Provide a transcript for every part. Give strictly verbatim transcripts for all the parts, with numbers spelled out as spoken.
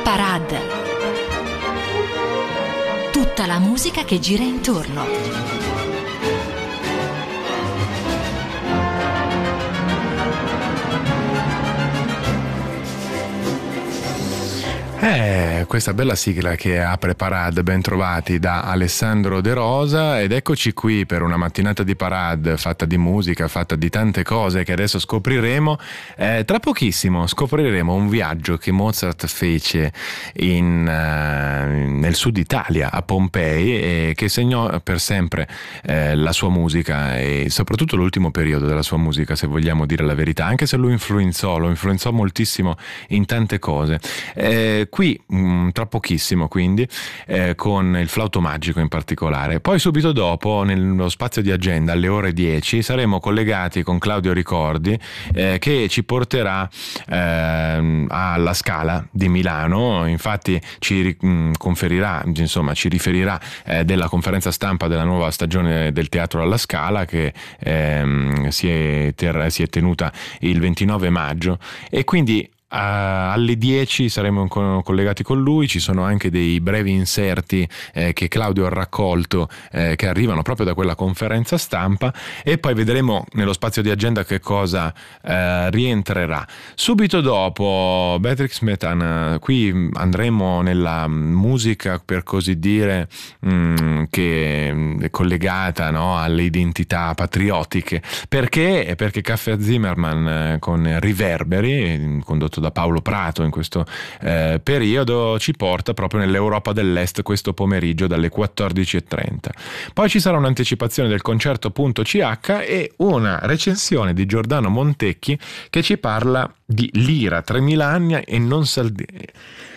Parade. Tutta la musica che gira intorno. Eh, questa bella sigla che apre Parade, ben trovati, da Alessandro De Rosa, ed eccoci qui per una mattinata di Parade fatta di musica, fatta di tante cose che adesso scopriremo. Eh, tra pochissimo scopriremo un viaggio che Mozart fece in, uh, nel sud Italia, a Pompei, e che segnò per sempre eh, la sua musica e soprattutto l'ultimo periodo della sua musica, se vogliamo dire la verità, anche se lo influenzò, lo influenzò moltissimo in tante cose. Eh, Qui mh, tra pochissimo, quindi, eh, con il Flauto Magico in particolare. Poi subito dopo, nello spazio di agenda, alle ore dieci, saremo collegati con Claudio Ricordi, eh, che ci porterà eh, alla Scala di Milano. Infatti ci mh, conferirà, insomma, ci riferirà eh, della conferenza stampa della nuova stagione del Teatro alla Scala, che ehm, si è, ter- si è tenuta il ventinove maggio, e quindi Uh, alle dieci saremo con, collegati con lui. Ci sono anche dei brevi inserti eh, che Claudio ha raccolto, eh, che arrivano proprio da quella conferenza stampa, e poi vedremo nello spazio di agenda che cosa eh, rientrerà. Subito dopo Beatrix Smetana, qui andremo nella musica, per così dire, mh, che è collegata, no, alle identità patriottiche. Perché? Perché Caffè Zimmermann eh, con Riverberi, condotto da Paolo Prato in questo eh, periodo, ci porta proprio nell'Europa dell'Est questo pomeriggio dalle quattordici e trenta. Poi ci sarà un'anticipazione del concerto punto C H e una recensione di Giordano Montecchi che ci parla di Lira, tremila anni e non Salvini.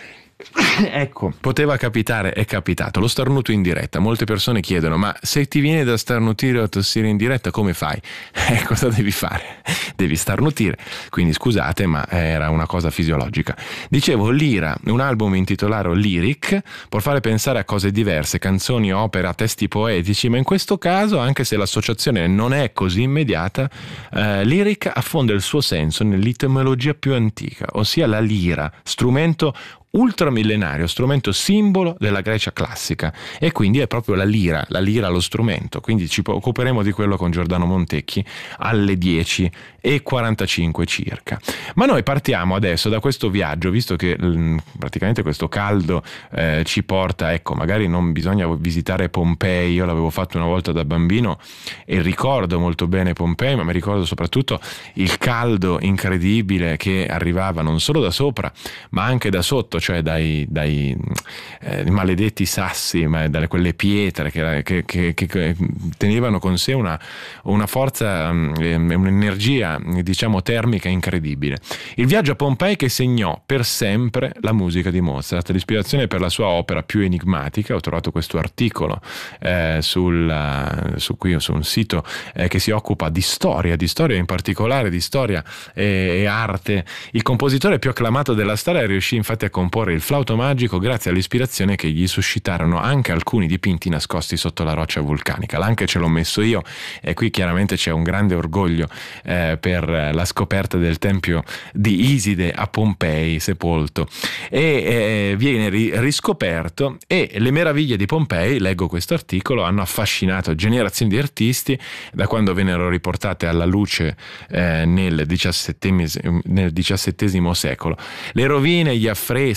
Ecco, poteva capitare, è capitato, lo starnuto in diretta. Molte persone chiedono: ma se ti viene da starnutire o tossire in diretta, come fai? Eh, cosa devi fare? Devi starnutire. Quindi scusate, ma era una cosa fisiologica. Dicevo, Lira, un album intitolato Lyric, può fare pensare a cose diverse, canzoni, opera, testi poetici, ma in questo caso, anche se l'associazione non è così immediata, eh, Lyric affonda il suo senso nell'etimologia più antica, ossia la lira, strumento ultramillenario, strumento simbolo della Grecia classica, e quindi è proprio la lira, la lira lo strumento. Quindi ci occuperemo di quello con Giordano Montecchi alle dieci e quarantacinque circa. Ma noi partiamo adesso da questo viaggio, visto che mh, praticamente questo caldo eh, ci porta, ecco, magari non bisogna visitare Pompei. Io l'avevo fatto una volta da bambino e ricordo molto bene Pompei, ma mi ricordo soprattutto il caldo incredibile che arrivava non solo da sopra ma anche da sotto, cioè dai, dai eh, maledetti sassi, ma dalle quelle pietre che, che, che, che tenevano con sé una, una forza e um, un'energia, diciamo, termica incredibile. Il viaggio a Pompei che segnò per sempre la musica di Mozart, l'ispirazione per la sua opera più enigmatica. Ho trovato questo articolo eh, sul, su, qui, su un sito eh, che si occupa di storia, di storia in particolare, di storia e, e arte. Il compositore più acclamato della storia riuscì infatti a comporre il Flauto Magico grazie all'ispirazione che gli suscitarono anche alcuni dipinti nascosti sotto la roccia vulcanica. L'anche ce l'ho messo io, e qui chiaramente c'è un grande orgoglio eh, per la scoperta del tempio di Iside a Pompei, sepolto, e eh, viene ri- riscoperto, e le meraviglie di Pompei, leggo questo articolo, hanno affascinato generazioni di artisti da quando vennero riportate alla luce eh, nel diciassettesimo, nel diciassettesimo secolo. Le rovine, gli affreschi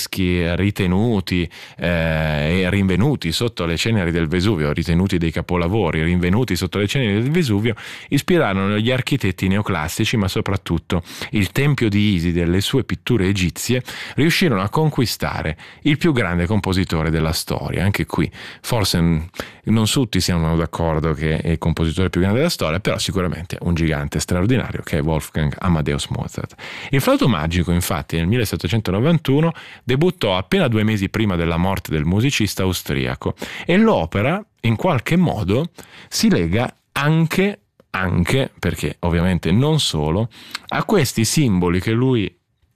ritenuti eh, e rinvenuti sotto le ceneri del Vesuvio, ritenuti dei capolavori, rinvenuti sotto le ceneri del Vesuvio, ispirarono gli architetti neoclassici, ma soprattutto il tempio di Iside e le sue pitture egizie riuscirono a conquistare il più grande compositore della storia. Anche qui forse non tutti siamo d'accordo che è il compositore più grande della storia, però sicuramente un gigante straordinario che è Wolfgang Amadeus Mozart. Il Flauto Magico, infatti, nel millesettecentonovantuno debuttò appena due mesi prima della morte del musicista austriaco, e l'opera in qualche modo si lega anche, anche perché ovviamente non solo, a questi simboli che lui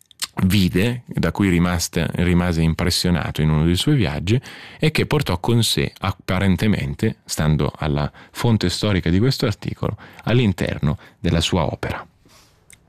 vide, da cui rimaste, rimase impressionato in uno dei suoi viaggi, e che portò con sé, apparentemente, stando alla fonte storica di questo articolo, all'interno della sua opera.